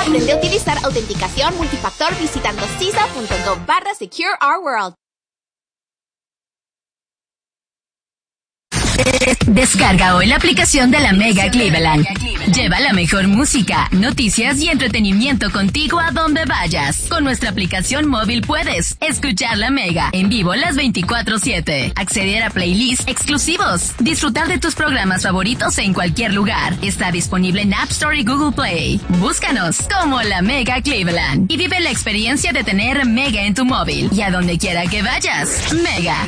Aprende a utilizar autenticación multifactor visitando cisa.gov/SecureOurWorld. Descarga hoy la aplicación de La Mega Cleveland. Lleva la mejor música, noticias y entretenimiento contigo a donde vayas. Con nuestra aplicación móvil puedes escuchar La Mega en vivo las 24/7, acceder a playlists exclusivos, disfrutar de tus programas favoritos en cualquier lugar. Está disponible en App Store y Google Play. Búscanos como La Mega Cleveland y vive la experiencia de tener Mega en tu móvil y a donde quiera que vayas. Mega.